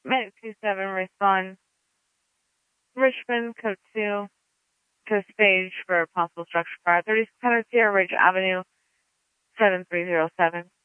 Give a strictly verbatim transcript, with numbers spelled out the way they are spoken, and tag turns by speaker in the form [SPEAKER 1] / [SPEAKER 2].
[SPEAKER 1] Medic two seven, respond. Richmond, code two, to stage for possible structure fire. thirty-six hundred Sierra Ridge Avenue, seven three zero seven.